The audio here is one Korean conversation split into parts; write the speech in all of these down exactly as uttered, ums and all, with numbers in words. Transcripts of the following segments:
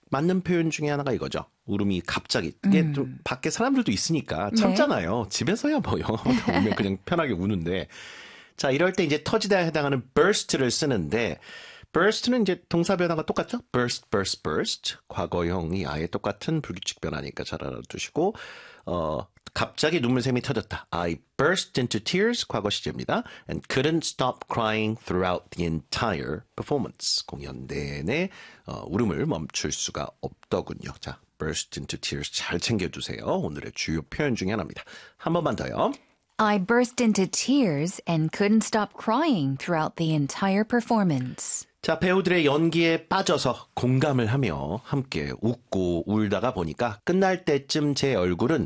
맞는 표현 중에 하나가 이거죠. 울음이 갑자기. 이게 음. 좀 밖에 사람들도 있으니까 참잖아요. 네. 집에서야 뭐 영어다 보면 그냥 편하게 우는데. 자, 이럴 때 이제 터지다에 해당하는 burst를 쓰는데 burst는 이제 동사 변화가 똑같죠? burst, burst, burst. 과거형이 아예 똑같은 불규칙 변화니까 잘 알아두시고 어, 갑자기 눈물샘이 터졌다. I burst into tears. 과거 시제입니다. And couldn't stop crying throughout the entire performance. 공연 내내 어, 울음을 멈출 수가 없더군요. 자, burst into tears 잘 챙겨두세요. 오늘의 주요 표현 중에 하나입니다. 한 번만 더요. I burst into tears and couldn't stop crying throughout the entire performance. 자, 배우들의 연기에 빠져서 공감을 하며 함께 웃고 울다가 보니까 끝날 때쯤 제 얼굴은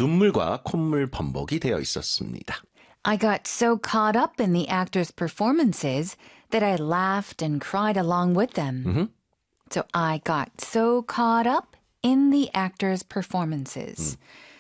눈물과 콧물 범벅이 되어 있었습니다. I got so caught up in the actors' performances that I laughed and cried along with them. Mm-hmm. So I got so caught up in the actors' performances.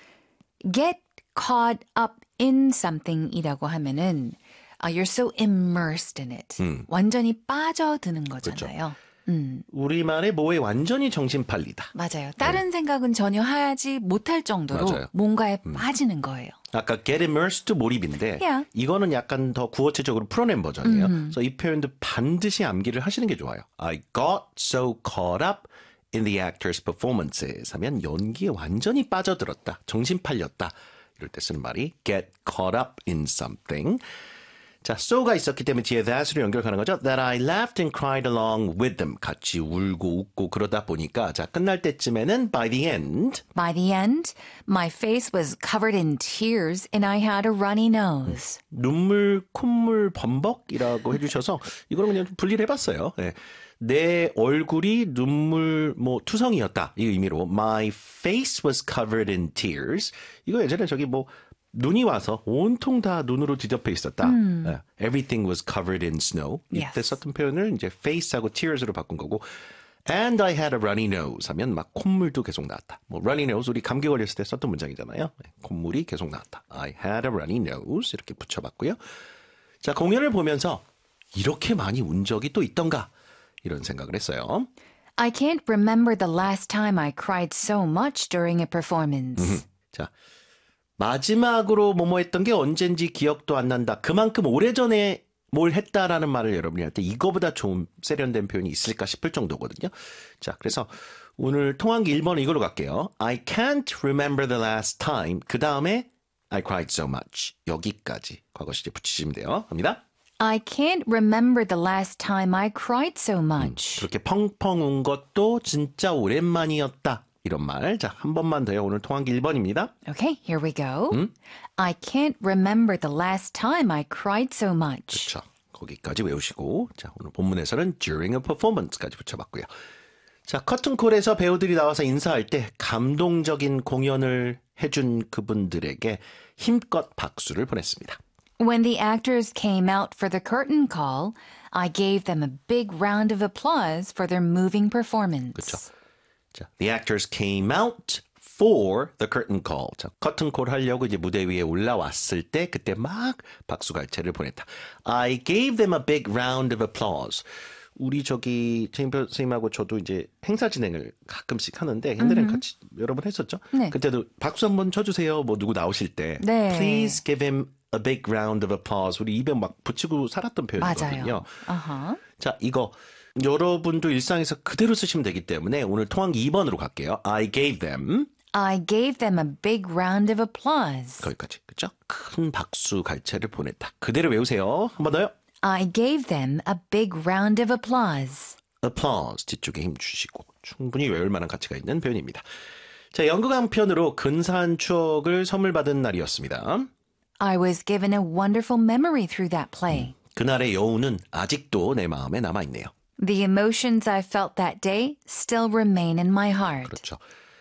Mm. Get caught up in something이라고 하면은 Uh, you're so immersed in it. 음. 완전히 빠져드는 거잖아요. 그렇죠. 음. 우리말의 뭐에 완전히 정신 팔리다. 맞아요. 다른 네. 생각은 전혀 하지 못할 정도로 맞아요. 뭔가에 음. 빠지는 거예요. 아까 get immersed 몰입인데 Yeah. 이거는 약간 더 구어체적으로 풀어낸 버전이에요. 음. 그래서 이 표현도 반드시 암기를 하시는 게 좋아요. I got so caught up in the actors' performances 하면 연기에 완전히 빠져들었다. 정신 팔렸다. 이럴 때 쓰는 말이 get caught up in something. 자, so가 있었기 때문에 뒤에 that으로 연결하는 거죠. That I laughed and cried along with them. 같이 울고 웃고 그러다 보니까 자, 끝날 때쯤에는 by the end. By the end, my face was covered in tears and I had a runny nose. 눈물, 콧물, 범벅이라고 해주셔서 이거는 그냥 좀 분리를 해봤어요. 네. 내 얼굴이 눈물 뭐 투성이었다. 이 의미로 my face was covered in tears. 이거 예전에 저기 뭐 눈이 와서 온통 다 눈으로 뒤덮여 있었다. 음. Uh, everything was covered in snow. 이때 Yes. 썼던 썼던 표현을 이제 face하고 tears로 바꾼 거고 and I had a runny nose 하면 막 콧물도 계속 나왔다. 뭐 runny nose 우리 감기 걸렸을 때 썼던 문장이잖아요. 콧물이 계속 나왔다. I had a runny nose 이렇게 붙여봤고요. 자, 공연을 보면서 이렇게 많이 운 적이 또 있던가 이런 생각을 했어요. I can't remember the last time I cried so much during a performance. 음, 자, 마지막으로 뭐뭐 했던 게 언젠지 기억도 안 난다. 그만큼 오래전에 뭘 했다라는 말을 여러분이 할 때 이거보다 좋은 세련된 표현이 있을까 싶을 정도거든요. 자, 그래서 오늘 통한기 일 번은 이걸로 갈게요. I can't remember the last time. 그 다음에 I cried so much. 여기까지 과거 시제 붙이시면 돼요. 갑니다. I can't remember the last time I cried so much. 음, 그렇게 펑펑 운 것도 진짜 오랜만이었다. 이런 말. 자, 한 번만 더요. 오늘 통한기 일 번입니다. Okay, here we go. 음? I can't remember the last time I cried so much. 그렇죠. 거기까지 외우시고 자, 오늘 본문에서는 during a performance까지 붙여봤고요. 자, 커튼콜에서 배우들이 나와서 인사할 때 감동적인 공연을 해준 그분들에게 힘껏 박수를 보냈습니다. When the actors came out for the curtain call, I gave them a big round of applause for their moving performance. 그렇죠. 자, the actors came out for the curtain call. 자, 커튼콜 하려고 이제 무대 위에 올라왔을 때 그때 막 박수갈채를 보냈다. I gave them a big round of applause. 우리 저기 최인표 선생님하고 저도 이제 행사 진행을 가끔씩 하는데 옛날엔 mm-hmm. 같이 여러 번 했었죠. 네. 그때도 박수 한번 쳐주세요. 뭐 누구 나오실 때. 네. Please give him a big round of applause. 우리 입에 막 붙이고 살았던 표현이거든요. Uh-huh. 자, 이거 여러분도 일상에서 그대로 쓰시면 되기 때문에 오늘 통한기 이 번으로 갈게요. I gave them. I gave them a big round of applause. 거기까지. 그렇죠? 큰 박수 갈채를 보냈다. 그대로 외우세요. 한 번 더요. I gave them a big round of applause. applause 뒤쪽에 힘 주시고 충분히 외울 만한 가치가 있는 표현입니다. 자, 연극 한 편으로 근사한 추억을 선물 받은 날이었습니다. I was given a wonderful memory through that play. 음, 그날의 여운은 아직도 내 마음에 남아있네요. The emotions I felt that day still remain in my heart. 그렇죠.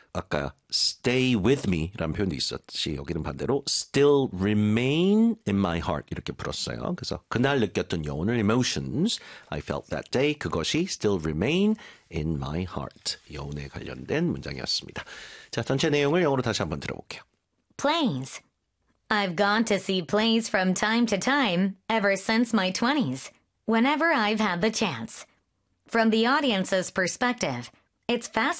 아까 stay with me 라는 표현도 있었지 여기는 반대로 still remain in my heart 이렇게 풀었어요. 그래서 그날 느꼈던 여운을 emotions I felt that day 그것이 still remain in my heart 여운에 관련된 문장이었습니다. 자, 전체 내용을 영어로 다시 한번 들어볼게요. Plays. I've gone to see plays from time to time ever since my twenties, whenever I've had the chance. From the audience's perspective, it's fascinating.